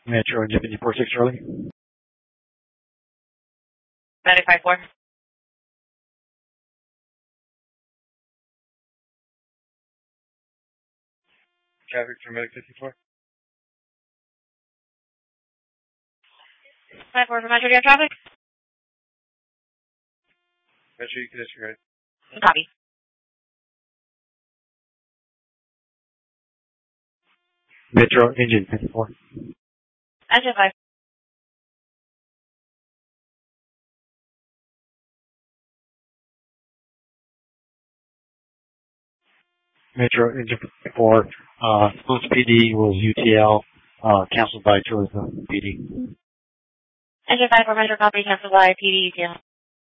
Metro Engine 54-6 Charlie. 95-4. Traffic for Medic 54. 5-4 for Metro, do you have traffic? Metro, you can disregard. Copy. Metro Engine 54. Engine 5. Metro Engine 54. Phillips PD was UTL, canceled by tourism PD. Engine 5 for Metro, copy, cancel by PD, UTL.